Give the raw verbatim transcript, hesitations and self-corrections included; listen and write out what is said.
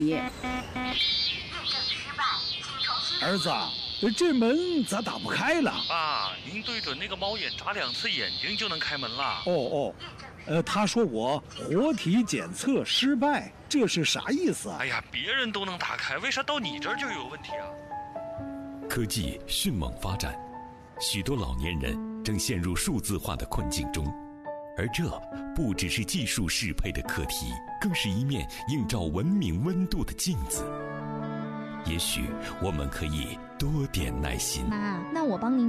儿子，这门咋打不开了？ 爸，您对准那个猫眼眨两次眼睛就能开门了。 哦哦，呃，他说我活体检测失败，这是啥意思啊？ 哎呀，别人都能打开，为啥到你这儿就有问题啊？ 科技迅猛发展，许多老年人正陷入数字化的困境中，而这不只是技术适配的课题，更是一面映照文明温度的镜子。也许我们可以多点耐心。 妈，那我帮您